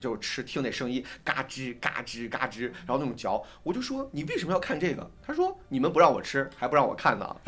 就吃，听那声音嘎吱嘎吱嘎吱，然后那种嚼，我就说你为什么要看这个？他说你们不让我吃，还不让我看呢。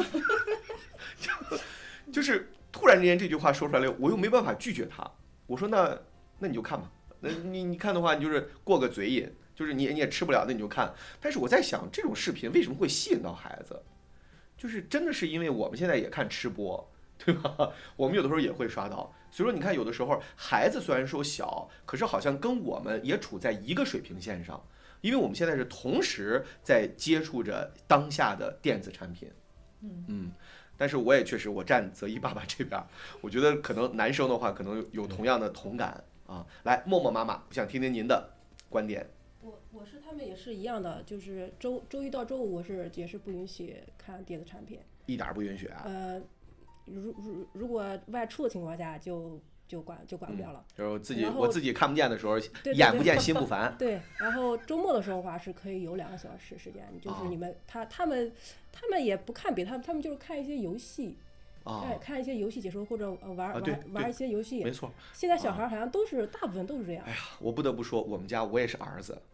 就是突然之间这句话说出来了，我又没办法拒绝他。我说那你就看吧，那你看的话，你就是过个嘴瘾，就是你也吃不了，那你就看。但是我在想，这种视频为什么会吸引到孩子？就是真的是因为我们现在也看吃播，对吧？我们有的时候也会刷到。所以说，你看，有的时候孩子虽然说小，可是好像跟我们也处在一个水平线上，因为我们现在是同时在接触着当下的电子产品。但是我也确实，我站泽一爸爸这边，我觉得可能男生的话，可能有同样的同感啊。来，默默妈妈，我想听听您的观点。 我是他们也是一样的，就是周一到周五也是不允许看电子产品， 一点不允许啊。 如果外出的情况下就管不了了。 就是我自己看不见的时候， 对眼不见心不烦。 对，然后周末的时候的话是可以有2个小时时间，就是你们他们也不看别的，他们就是看一些游戏。看一些游戏解说或者玩一些游戏， 没错。 现在小孩好像大部分都是这样。 哎呀，我不得不说，我们家我也是儿子。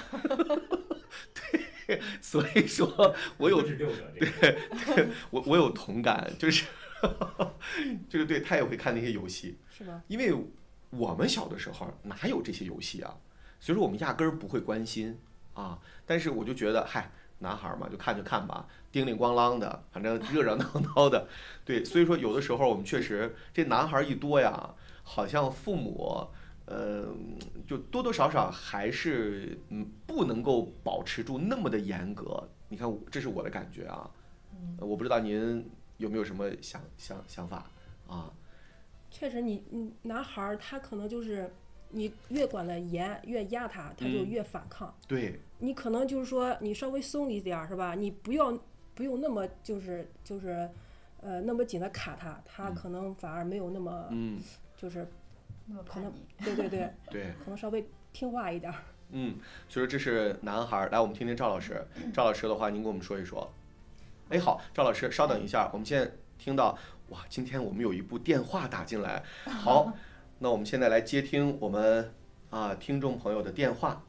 对，所以说我有我有同感，就是对他也会看那些游戏， 是吧？ 因为我们小的时候哪有这些游戏啊，所以说我们压根儿不会关心啊。但是我就觉得，嗨，男孩嘛，就看吧，叮铃咣啷的，反正热热闹闹的。对，所以说有的时候我们确实这男孩一多呀，好像父母就多多少少还是不能够保持住那么的严格。你看，这是我的感觉啊。我不知道您有没有什么想法啊？ 确实你男孩他可能就是你越管得严，越压他就越反抗。 对， 你可能就是说你稍微松一点是吧？你不用那么就是那么紧的卡他可能反而没有那么就是可能对对， 可能稍微听话一点。 所以说这是男孩。来，我们听听赵老师。赵老师的话，您跟我们说一说。哎，好，赵老师稍等一下，我们现在听到哇，今天我们有一部电话打进来。好，那我们现在来接听我们听众朋友的电话。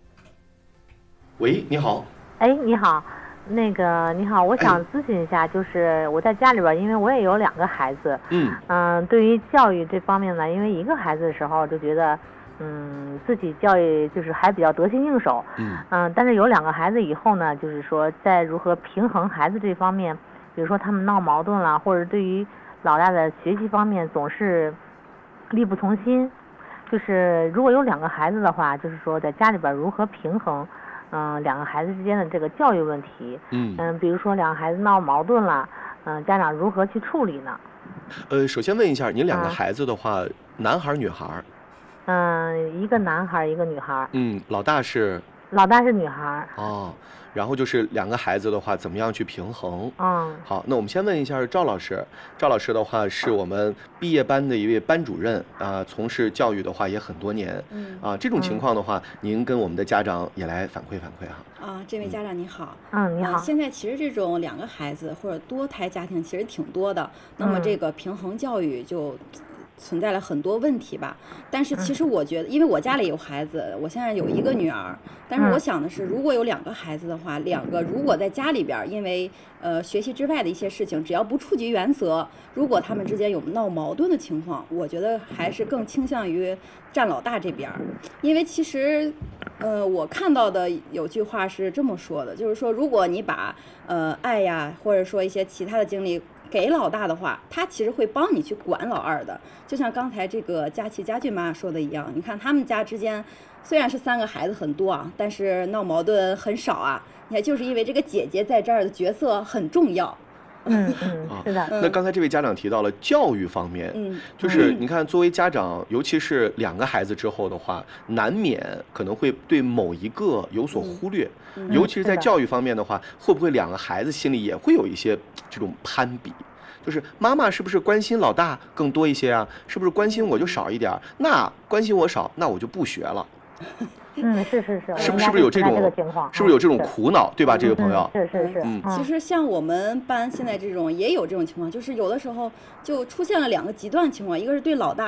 喂，你好。 哎，你好，你好，我想咨询一下，就是我在家里边，因为我也有2个孩子，对于教育这方面呢，因为一个孩子的时候就觉得，自己教育就是还比较得心应手，但是有2个孩子以后呢，就是说在如何平衡孩子这方面，比如说他们闹矛盾了，或者对于老大的学习方面总是力不从心，就是如果有2个孩子的话，就是说在家里边如何平衡2个孩子之间的这个教育问题，比如说2个孩子闹矛盾了，家长如何去处理呢？ 首先问一下，您2个孩子的话，男孩女孩？ 一个男孩，一个女孩。 老大是女孩。 哦，然后就是2个孩子的话，怎么样去平衡？好，那我们先问一下赵老师。赵老师的话是我们毕业班的一位班主任从事教育的话也很多年。这种情况的话，您跟我们的家长也来反馈哈。 这位家长你好。 你好。 现在其实这种2个孩子或者多胎家庭其实挺多的，那么这个平衡教育就存在了很多问题吧。但是其实我觉得，因为我家里有孩子，我现在有1个女儿，但是我想的是，如果有2个孩子的话，2个如果在家里边，因为学习之外的一些事情，只要不触及原则，如果他们之间有闹矛盾的情况，我觉得还是更倾向于站老大这边。因为其实我看到的有句话是这么说的，就是说如果你把爱呀，或者说一些其他的精力给老大的话，他其实会帮你去管老二的。就像刚才这个佳俊妈妈说的一样，你看他们家之间虽然是3个孩子很多啊，但是闹矛盾很少啊。你看，就是因为这个姐姐在这儿的角色很重要。 是的。 那刚才这位家长提到了教育方面，就是你看，作为家长，尤其是2个孩子之后的话，难免可能会对某一个有所忽略，尤其是在教育方面的话，会不会2个孩子心里也会有一些这种攀比？就是妈妈是不是关心老大更多一些啊？是不是关心我就少一点？那关心我少，那我就不学了。是不是有这种情况？ 是不是有这种苦恼，对吧？这位朋友。 是。 其实像我们班现在这种也有这种情况，就是有的时候就出现了2个极端情况，一个是对老大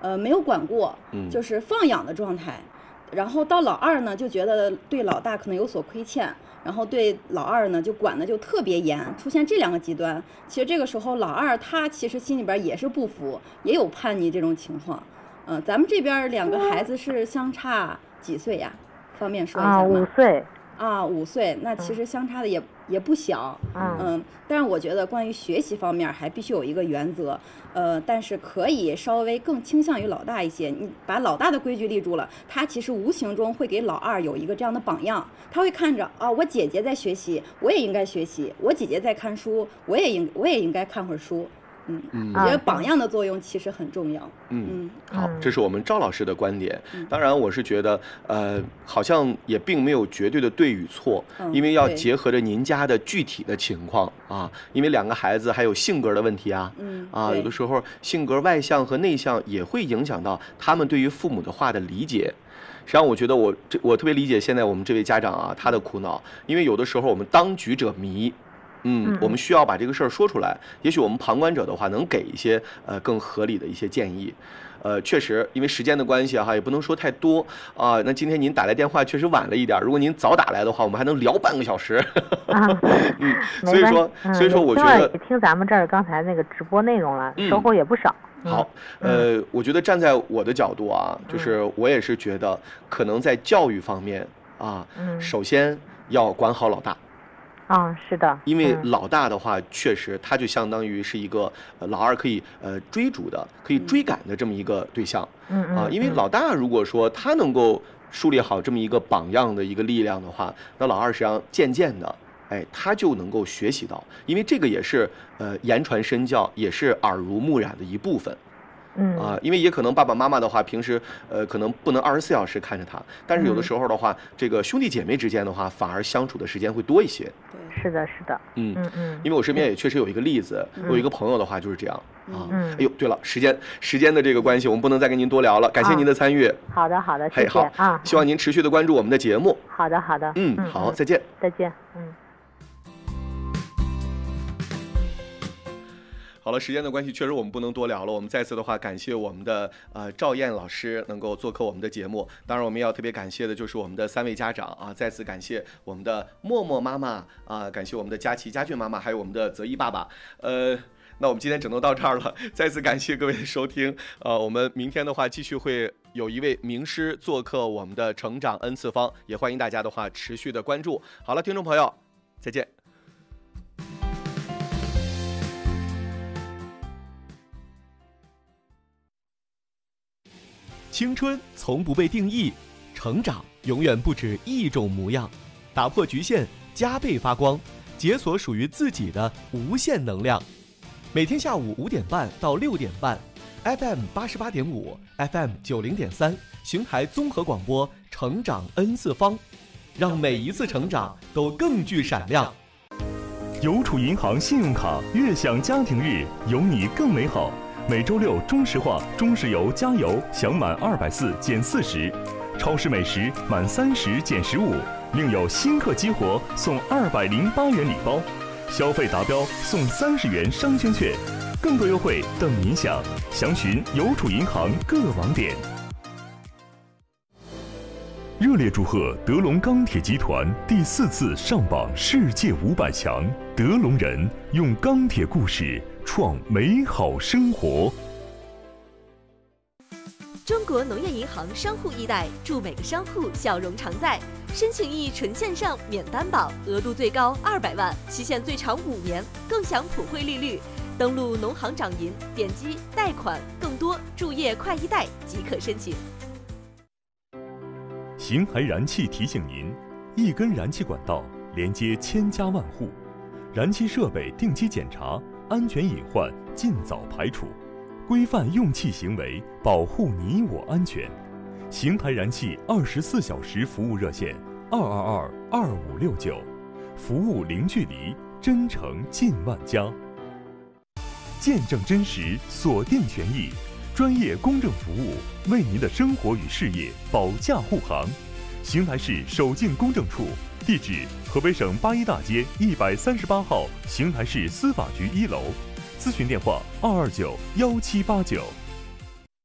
没有管过，就是放养的状态。然后到老二呢，就觉得对老大可能有所亏欠，然后对老二呢就管的就特别严，出现这2个极端。其实这个时候老二他其实心里边也是不服，也有叛逆这种情况。咱们这边2个孩子是相差几岁呀？方便说一下吗 ？5岁。 5岁，那其实相差的也不小。但是我觉得关于学习方面还必须有一个原则，但是可以稍微更倾向于老大一些。你把老大的规矩立住了，他其实无形中会给老二有一个这样的榜样，他会看着我姐姐在学习，我也应该学习；我姐姐在看书，我也应该看会儿书。我觉得榜样的作用其实很重要。 好，这是我们赵老师的观点。当然，我是觉得，好像也并没有绝对的对与错，因为要结合着您家的具体的情况啊，因为2个孩子还有性格的问题啊，有的时候性格外向和内向也会影响到他们对于父母的话的理解。实际上，我觉得我特别理解现在我们这位家长啊他的苦恼，因为有的时候我们当局者迷。我们需要把这个事儿说出来，也许我们旁观者的话能给一些更合理的一些建议。确实因为时间的关系也不能说太多啊。那今天您打来电话确实晚了一点，如果您早打来的话，我们还能聊半个小时。所以说我觉得也听咱们这儿刚才那个直播内容了，收获也不少。 好，我觉得站在我的角度啊，就是我也是觉得可能在教育方面啊，首先要管好老大。 是的， 因为老大的话，确实他就相当于是一个老二可以追逐的、可以追赶的这么一个对象。因为老大如果说他能够树立好这么一个榜样的一个力量的话，那老二实际上渐渐的，他就能够学习到，因为这个也是言传身教，也是耳濡目染的一部分。因为也可能爸爸妈妈的话，平时可能不能24小时看着他，但是有的时候的话，这个兄弟姐妹之间的话，反而相处的时间会多一些。 是的，是的。 因为我身边也确实有一个例子，我有一个朋友的话就是这样哎呦，对了，时间的这个关系，我们不能再跟您多聊了，感谢您的参与。 好的，谢谢。 好希望您持续的关注我们的节目。 好的。 好，再见。 再见。 好了，时间的关系，确实我们不能多聊了。我们再次的话，感谢我们的赵燕老师能够做客我们的节目。当然，我们要特别感谢的就是我们的3位家长啊，再次感谢我们的默默妈妈啊，感谢我们的佳琪、佳俊妈妈，还有我们的泽一爸爸。那我们今天只能到这儿了，再次感谢各位的收听。我们明天的话继续会有一位名师做客我们的成长 N 次方，也欢迎大家的话持续的关注。好了，听众朋友，再见。青春从不被定义，成长永远不止一种模样。打破局限，加倍发光，解锁属于自己的无限能量。每天下午5点半到6点半 ，FM 88.5 ，FM 90.3，邢台综合广播，成长 N 次方，让每一次成长都更具闪亮。 邮储银行信用卡悦享家庭日，有你更美好。每周6中石化、中石油加油享满240减40，超市美食满30减15，另有新客激活送208元礼包，消费达标送30元商圈券，更多优惠等您享。详询邮储银行各网点。热烈祝贺德龙钢铁集团第4次上榜世界500强，德龙人用钢铁故事创美好生活。 中国农业银行商户易贷，祝每个商户笑容常在。申请易纯线上免担保，额度最高200万，期限最长5年，更享普惠利率。登录农行掌银，点击贷款，更多注业快易贷即可申请。 邢台燃气提醒您：一根燃气管道连接千家万户，燃气设备定期检查，安全隐患尽早排除，规范用气行为，保护你我安全。邢台燃气24小时服务热线222-2569，服务零距离，真诚近万家。见证真实，锁定权益，专业公正服务，为您的生活与事业保驾护航。邢台市守静公证处，地址河北省八一大街138号邢台市司法局1楼，咨询电话229-1789。